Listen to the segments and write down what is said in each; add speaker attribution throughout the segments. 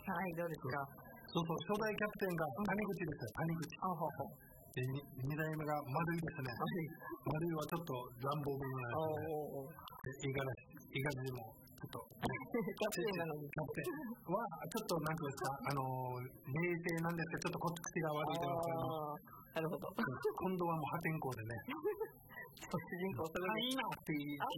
Speaker 1: はい、どうですか。
Speaker 2: そうそう、初代キャプテンが谷口ですよ、谷口。で、2代目が丸井ですね。丸井はちょっと乱暴者なんですね。五十嵐もちょっと
Speaker 1: キャプテンなのに。
Speaker 2: キャプテンはちょっとなんていうんですか、冷静なんですけど、ちょっとこっち口が悪いというか、
Speaker 1: なるほど。
Speaker 2: 今度はもう破天荒でね。
Speaker 1: 主人公それ
Speaker 2: いいなって言い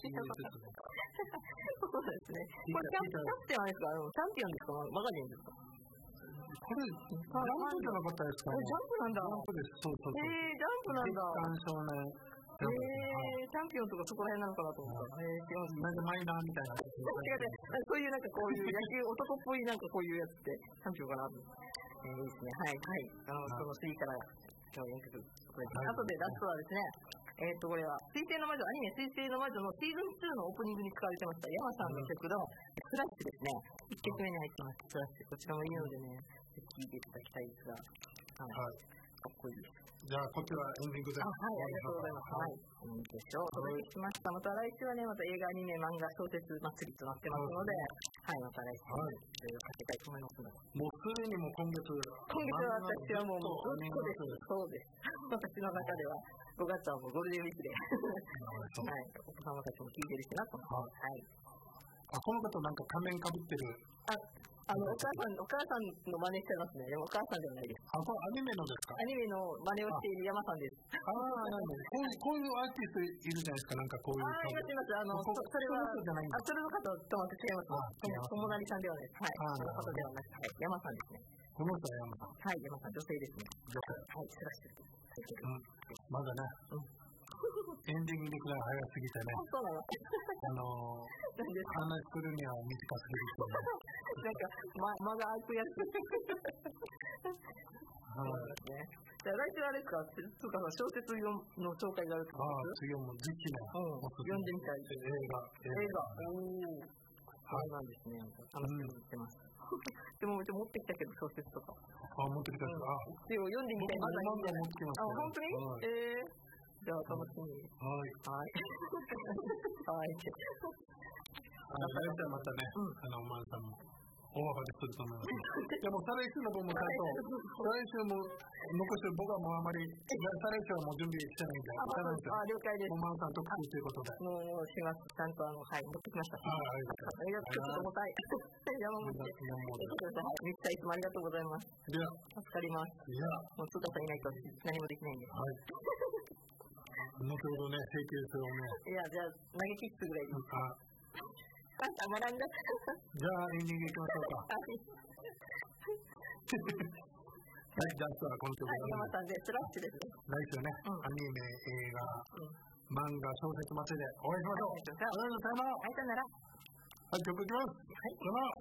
Speaker 1: そうですね。これキャプテンはですか、チャンピオンですか、マガジンですか。
Speaker 2: これジャンプじゃなかったですか。
Speaker 1: ジャンプなんだ。
Speaker 2: ジャンプです。そうそうそう。
Speaker 1: ジャンプなんだ。
Speaker 2: 月刊少年。
Speaker 1: チャンピオンとかそこら辺なのかなと思った。
Speaker 2: なんかマイナーみたいな。
Speaker 1: 違う。そういうなんかこういう野球男っぽいなんかこういうやつってチャンピオンかなと。いいですね。はい。その次から今日4曲これあとでラストはですね。これは水星の魔女、アニメ水星の魔女のシーズン2のオープニングに使われてました山さんの曲のスラッシュですね。1曲目に入ってます。スラッシュ。こちらもいいのでね、聴いていただきたいですが。はい。かっこいいです。
Speaker 2: じゃあこちらエンディングで。
Speaker 1: はい、ありがとうございます。はい。いいでしょう。お届けしました。また来週はね、また映画、アニメ、漫画、小説祭りとなってますので、はい、また来週、いろいろかけたいと思いますので。
Speaker 2: もうすでにもう今月
Speaker 1: は私はもうずっとです。そうです。私の中では、5月はもうゴールデンウィークで、はい、お子様たちも聞いてるしなと。はい。
Speaker 2: この方なんか仮面かぶってる。
Speaker 1: お母さんの真似しちゃいますね。でもお母さんじゃないです。
Speaker 2: これアニメのですか。
Speaker 1: アニメの真似をしている山さんです。
Speaker 2: こういうアーティストいるじゃないですか。なんかこういう。
Speaker 1: います。それはそれの方とまた違います。友成さんではないです。はい。その方ではなくて、山さんですね。
Speaker 2: この人は山さん。
Speaker 1: はい、山さん、女性ですね。
Speaker 2: 女性。
Speaker 1: はい、スラッシュです。
Speaker 2: まだね。エンディングでくらい早すぎてね。
Speaker 1: そうなの。
Speaker 2: 話するには短すぎるとね。
Speaker 1: なんか間が空くやつ。そうですね。じゃあ来週あれですか、つうか小説の紹介があるってことです。
Speaker 2: 次はもう時期ね。
Speaker 1: 読んでみたい。映画。そうなんですね。楽しみにしてます。でも持ってきたけど小説とか。
Speaker 2: 持ってきたけど。
Speaker 1: でも読んでみたい。
Speaker 2: まだいいんじゃない。持ってきました。
Speaker 1: 本当に？じゃあ楽しみに。はい。はい。
Speaker 2: 来週はまたね、お前さんも大幅ですると思います。でも再来週の分もちゃんと、来週も残して僕はもうあまり、再来週はもう準備してないんで、
Speaker 1: 了解です。
Speaker 2: お前さん特集ということで。
Speaker 1: もうします。ちゃんと持ってきました。ありがとう。重たい。山本さん。ミキさんいつもありがとうございます。
Speaker 2: では、
Speaker 1: 助かります。もう津田さんいないと何もできないんで。
Speaker 2: 後ほどね、請求書をね。
Speaker 1: いや、じゃあ、投げキッスぐらいいいですか。たまらんが。
Speaker 2: じゃあ、エンディングいきましょうか。はい、じゃあ、この曲
Speaker 1: 山さんで、スラッシュですね。
Speaker 2: 来週ね、アニメ、映画、漫画、小説祭りでお会いしましょう。
Speaker 1: さよなら。
Speaker 2: はい、曲いきます。はい、さよなら。